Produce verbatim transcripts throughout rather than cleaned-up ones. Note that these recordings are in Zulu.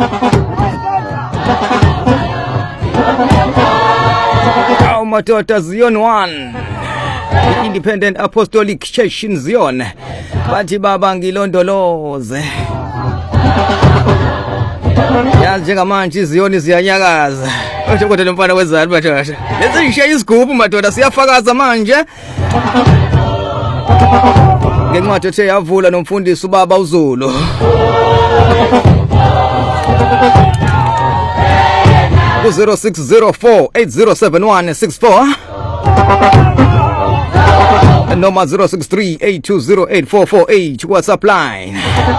Awu madoda Zion one Independent Apostolic Church in Zion bathi baba ngilondoloze yazi njengamanje Zion ziyanyakaza othi kodwa lo mfana wezali madoda lezi ngishiya isigubhu madoda siyafakaza manje ngencwadi ethe yavula nomfundisi ubaba uZulu zero six zero four eight zero seven one six four noma zero six three eight two zero eight four four eight WhatsApp line.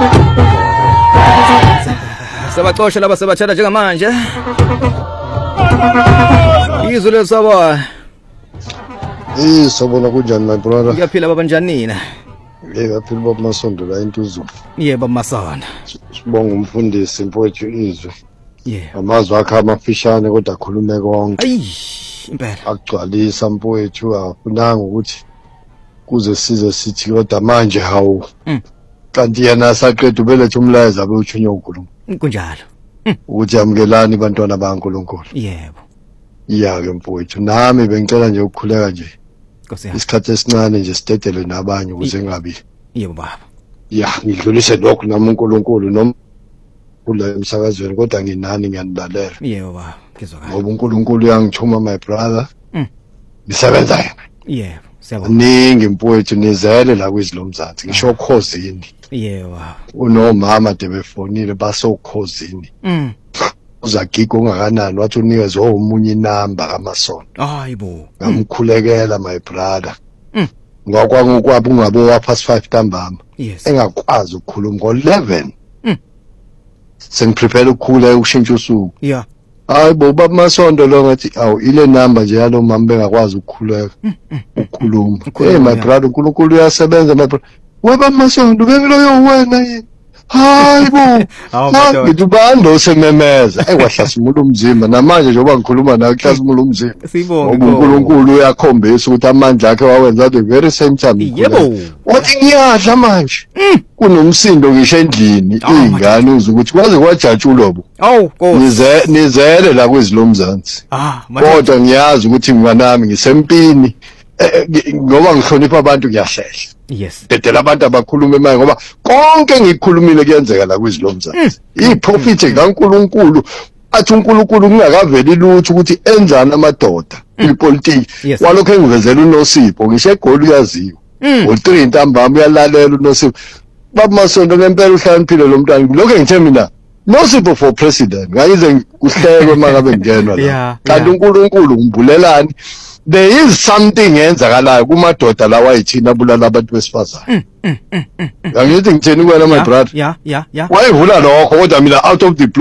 Sabaxosha laba sabathatha njengamanje. Izwe lesaba. Eh sabona kunjani my brother? Ngiyaphila baba njani na? Yebo phila baba Masondo la intuzulu. Yebo Masona. Sibonga umfundisi mfowethu izwe. Yebo. Amazwi akhe amafishane kodwa akhulume konke. Ayi impela. Akugcwalisa mfowethu afunanga ukuthi kuze size sithi kodwa manje hawu. Kanti yena saqeda ubelethe umlayezo abe uthunywe uNkulunkulu. Kunjalo. Ukuthi yamukelani bantwana baNkulunkulu. Yebo. Iya ke mfowethu nami bengicela nje ukukhuleka nje. Nkosi yami. Isikhathi esincane nje sidedele nabanye ukuze ngabi. Yebo baba. Ya ngidlulise lokho nami uNkulunkulu noma kula emsakazweni kodwa nginani ngiyanilalela. Yebo baba ngizwakala. Ngoba uNkulunkulu uyangithuma my brother. Mm. Ngisebenza yena. Yebo siyabona. Ningi mfowethu nizele la kwizilomzansi ngisho okhosini. Yebo baba. Unomama debefonile basokhosini. Mm. Uzagiga ungakanani wathi unikezwe omunye inamba kaMasondo. Hayibo. Ngamkhulekela my brother. Mm. Ngakwangu kwabo ungabe wa past five ntambama. Yes. Engakwazi ukukhuluma ngo eleven. Mm. Sengiprepare ukukhula ukushintsha usuku. Yeah. Hayi bo baba Masondo lo ngathi awu ile number nje yalo mama bengakwazi ukukhuleka ukukhuluma. Hey my brother uNkulunkulu uyasebenza my brother. Weba Masondo bengiloyo wena yini? Hayi bo. Ngithi bando sememeza ekwahlasimula umzimba namanje njengoba ngikhuluma nawe kuhlasimula umzimba. Sibonge uNkulunkulu uyakhombisa ukuthi amandla akhe wawenza the very same time. Yebo. Wathi ngiyadla manje. Kunomsindo ngisho endlini ingane uze ukuthi kwaze kwajatshulwa bo. Awu Nkosi. Nize nizele la kwezilomzansi. Ah, kodwa ngiyazi ukuthi ngiwanami ngisempini ngoba ngihlonipha abantu kuyahlehla. Yes. Dedela abantu abakhuluma manje ngoba konke ngikukhulumile kuyenzeka la kwezilomzansi. Iprofit kaNkulunkulu athi uNkulunkulu kungakaveli lutho ukuthi enzana amadoda ipolitiki. Walokho engivezela uNosipho ngisho egoli uyaziwa. ngo three ntambama uyalalela uNosipho. Baba Masondo ngempela uhlaniphile lo mntwana lokho ngithe mina Nosipho for president ngayize kuhlekwe mangabe ngenwa la. Kanti uNkulunkulu ngibulelani. There is something yenzakalayo kumadoda lawa ayithina abulala abantu besifazane. Ngithi ngitheni kuwena my brother? Yeah, yeah, yeah. Wayevula lokho kodwa mina out of the